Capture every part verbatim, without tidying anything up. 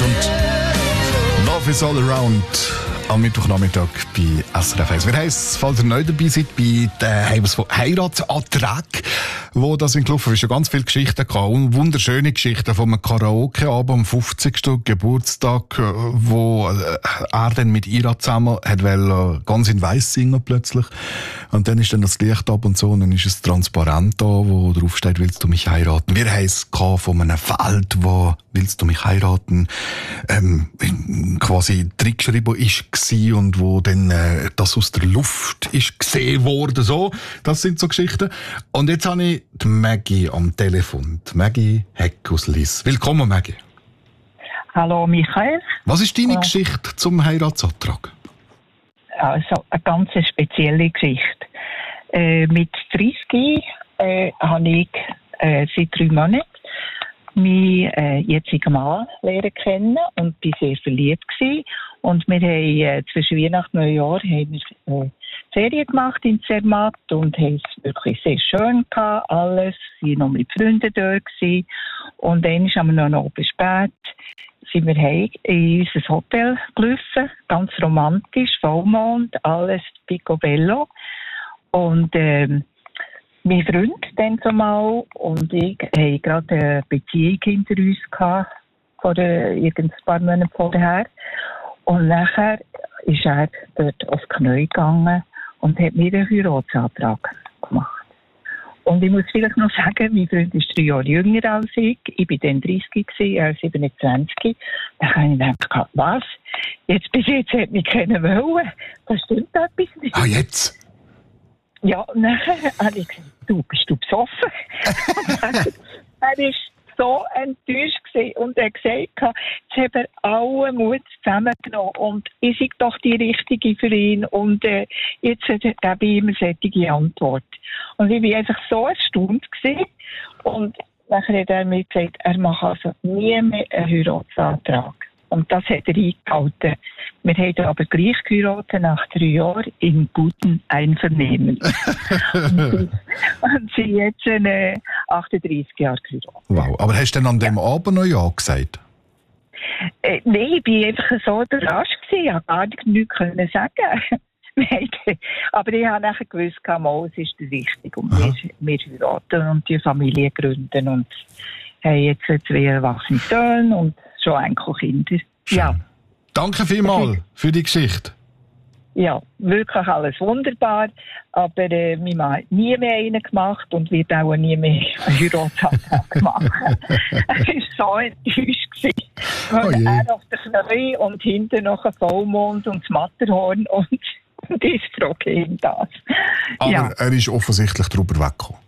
und Love is all around am Mittwochnachmittag bei S R F eins. Wir heissen, falls ihr neu dabei seid, bei den Heimers von Heiratsanträgen, wo das in gelaufen ist, schon ganz viele Geschichten gehabt. Und wunderschöne Geschichten von einem Karaoke-Abend am fünfzigsten Geburtstag, wo er dann mit Ira zusammen hat wollte, ganz in Weiss singen plötzlich. Und dann ist dann das Licht ab und so, und dann ist es transparent da, wo drauf steht, willst du mich heiraten? Wir haben es von einem Feld, wo willst du mich heiraten? Ähm, quasi reingeschrieben ist gsi und wo dann äh, das aus der Luft ist gesehen worden. So, das sind so Geschichten. Und jetzt habe ich die Maggie am Telefon. Die Maggie Heck aus Liss. Willkommen, Maggie. Hallo, Michael. Was ist deine ja. Geschichte zum Heiratsantrag? Also, eine ganz spezielle Geschichte. Äh, mit dreißig äh, habe ich äh, seit drei Monaten meinen äh, jetzigen Mann lernen kennen und war sehr verliebt gewesen. Und wir haben äh, zwischen Weihnachten und Neujahr haben wir, äh, Ferien gemacht in Zermatt und haben es wirklich sehr schön gehabt, alles. Wir waren noch mit Freunden dort gewesen. Und dann haben wir noch oben spät sind wir heim in unser Hotel gelaufen, ganz romantisch, Vollmond, alles picobello. Und ähm, mein Freund dann zumal und ich hatten gerade eine Beziehung hinter uns gehabt, vor äh, ein paar Monaten vorher. Und nachher ist er dort auf die Knie gegangen und hat mir einen Heiratsantrag gemacht. Und ich muss vielleicht noch sagen, mein Freund ist drei Jahre jünger als ich. Ich war dann dreißig, er siebenundzwanzig. Da habe ich gedacht, was? Jetzt bis jetzt hat mich keiner wollen. Das stimmt etwas nicht. Ah, jetzt? Ja, und nachher habe ich gesagt, du, bist du besoffen? Er war so enttäuscht gewesen und er hat gesagt, jetzt haben alle Mut zusammengenommen und ich sei doch die Richtige für ihn und äh, jetzt gebe ich ihm eine solche Antwort. Und ich war einfach so erstaunt gewesen. Und nachher hat er mir gesagt, er macht also nie mehr einen Heiratsantrag. Und das hat er eingehalten. Wir haben aber gleich geheiratet nach drei Jahren in gutem Einvernehmen. und, sie, und sie jetzt äh, achtunddreißig Jahre geheiratet. Wow, aber hast du denn an dem ja. Abend noch Ja gesagt? Äh, Nein, ich war einfach so überrascht gewesen. Ich konnte gar nichts sagen. Aber ich habe nachher gewusst, mal, es ist der Richtige. Und wir, wir heiraten und die Familie gründen und haben jetzt zwei erwachsene Söhne und schon Enkelkinder. Ja. Danke vielmals für die Geschichte. Ja, wirklich alles wunderbar. Aber äh, mein Mann hat nie mehr einen gemacht und wird auch nie mehr einen Heiratsantrag machen. Er war so enttäuscht. Oh er auf der Knie und hinten noch ein Vollmond und das Matterhorn und die Frage ihm das. Aber ja. er ist offensichtlich drüber weggekommen.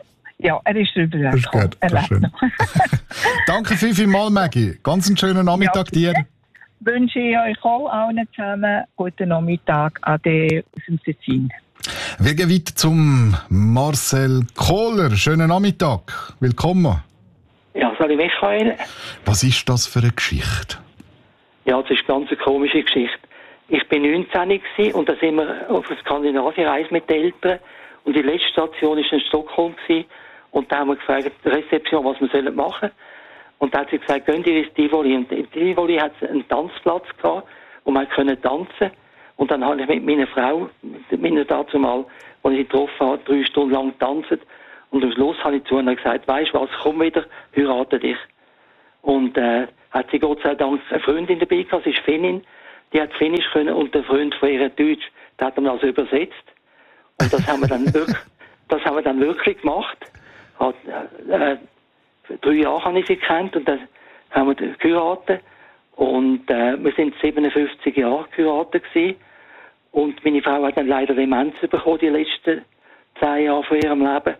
Ja, er ist drüber weggekommen. Das ist gut, das ist Danke viel, viel mal, Maggie. Ganz einen schönen Nachmittag ja, dir. Wünsche ich euch auch allen zusammen guten Nachmittag. Ade aus dem Tessin. Wir gehen weiter zum Marcel Kohler. Schönen Nachmittag. Willkommen. Ja, sorry Michael. Was ist das für eine Geschichte? Ja, das ist eine ganz komische Geschichte. Ich war neunzehn und da sind wir auf einer Skandinavienreise mit den Eltern. Und die letzte Station war in Stockholm. Und da haben wir gefragt, die Rezeption, was wir machen sollen. Und da hat sie gesagt, gehen Sie ins Tivoli. Und im Tivoli hat es einen Tanzplatz gehabt, wo man tanzen konnte. Und dann habe ich mit meiner Frau, mit meiner dazu mal, als ich sie getroffen habe, drei Stunden lang getanzt. Und am Schluss habe ich zu ihr gesagt, weisst du was, komm wieder, heirate dich. Und äh, hat sie Gott sei Dank eine Freundin dabei gehabt, sie ist Finnin, die hat Finnisch können und der Freund von ihr Deutsch, der hat dann also übersetzt. Und das haben wir dann wirklich, das haben wir dann wirklich gemacht. Hat, äh, drei Jahre habe ich sie gekannt und dann haben wir geheiratet. Und äh, wir sind siebenundfünfzig Jahre geheiratet gewesen. Und meine Frau hat dann leider Demenz bekommen, die letzten zehn Jahre von ihrem Leben.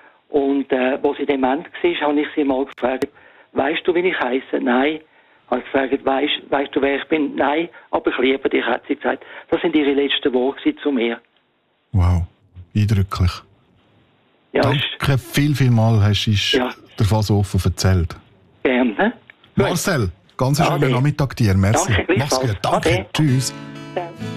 Und äh, als sie dement war, habe ich sie mal gefragt, weisst du, wie ich heisse? Nein. Habe ich gefragt, weisst, weisst du, wer ich bin? Nein, aber ich liebe dich, hat sie gesagt. Das sind ihre letzten Worte zu mir. Wow, eindrücklich. Ja, danke viel, viel mal, hast du ja. davon so offen erzählt. Gerne. Marcel, ganz einen schönen Nachmittag dir. Merci. Danke, mach's gut. Danke. Ade. Tschüss.